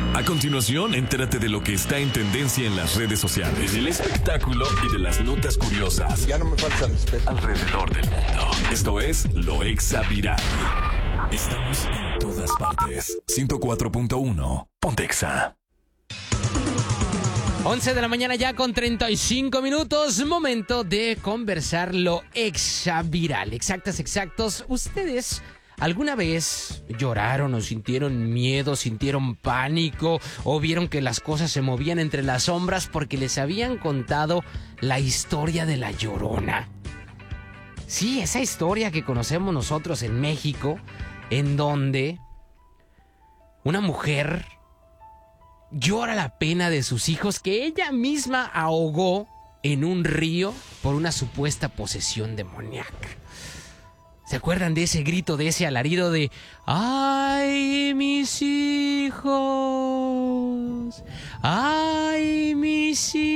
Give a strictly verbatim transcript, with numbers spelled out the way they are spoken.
A continuación, entérate de lo que está en tendencia en las redes sociales, del espectáculo y de las notas curiosas. Ya no me falta respeto. Alrededor del mundo. Esto es Lo Exa Viral. Estamos en todas partes. ciento cuatro punto uno. Ponte Exa. once de la mañana ya con treinta y cinco minutos. Momento de conversar Lo Exa Viral. Exactas, exactos. ¿Ustedes alguna vez lloraron o sintieron miedo, sintieron pánico o vieron que las cosas se movían entre las sombras porque les habían contado la historia de La Llorona? Sí, esa historia que conocemos nosotros en México, en donde una mujer llora la pena de sus hijos que ella misma ahogó en un río por una supuesta posesión demoníaca. ¿Se acuerdan de ese grito, de ese alarido de ¡ay, mis hijos! ¡Ay, mis